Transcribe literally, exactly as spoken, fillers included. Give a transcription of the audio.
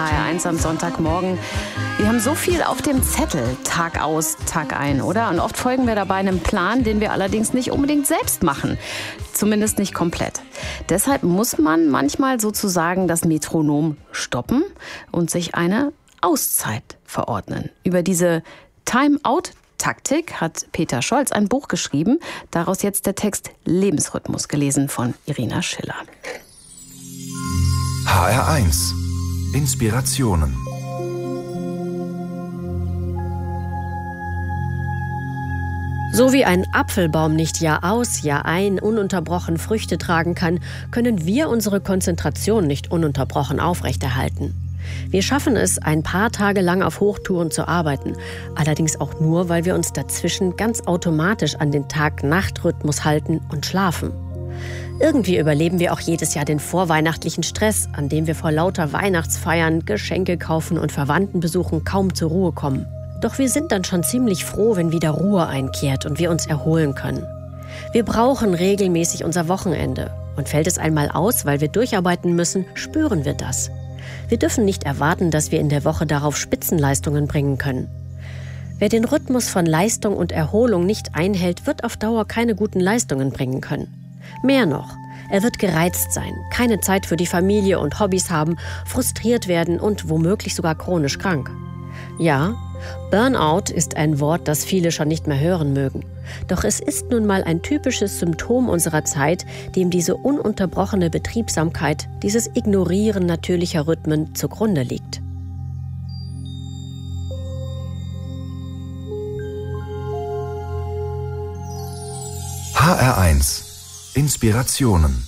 H R eins am Sonntagmorgen. Wir haben so viel auf dem Zettel, Tag aus, Tag ein, oder? Und oft folgen wir dabei einem Plan, den wir allerdings nicht unbedingt selbst machen. Zumindest nicht komplett. Deshalb muss man manchmal sozusagen das Metronom stoppen und sich eine Auszeit verordnen. Über diese Time-Out-Taktik hat Peter Scholz ein Buch geschrieben. Daraus jetzt der Text Lebensrhythmus, gelesen von Irina Schiller. H R eins. Inspirationen. So wie ein Apfelbaum nicht Jahr aus, Jahr ein ununterbrochen Früchte tragen kann, können wir unsere Konzentration nicht ununterbrochen aufrechterhalten. Wir schaffen es, ein paar Tage lang auf Hochtouren zu arbeiten, allerdings auch nur, weil wir uns dazwischen ganz automatisch an den Tag-Nacht-Rhythmus halten und schlafen. Irgendwie überleben wir auch jedes Jahr den vorweihnachtlichen Stress, an dem wir vor lauter Weihnachtsfeiern, Geschenke kaufen und Verwandtenbesuchen kaum zur Ruhe kommen. Doch wir sind dann schon ziemlich froh, wenn wieder Ruhe einkehrt und wir uns erholen können. Wir brauchen regelmäßig unser Wochenende. Und fällt es einmal aus, weil wir durcharbeiten müssen, spüren wir das. Wir dürfen nicht erwarten, dass wir in der Woche darauf Spitzenleistungen bringen können. Wer den Rhythmus von Leistung und Erholung nicht einhält, wird auf Dauer keine guten Leistungen bringen können. Mehr noch, er wird gereizt sein, keine Zeit für die Familie und Hobbys haben, frustriert werden und womöglich sogar chronisch krank. Ja, Burnout ist ein Wort, das viele schon nicht mehr hören mögen. Doch es ist nun mal ein typisches Symptom unserer Zeit, dem diese ununterbrochene Betriebsamkeit, dieses Ignorieren natürlicher Rhythmen zugrunde liegt. H R eins. Inspirationen.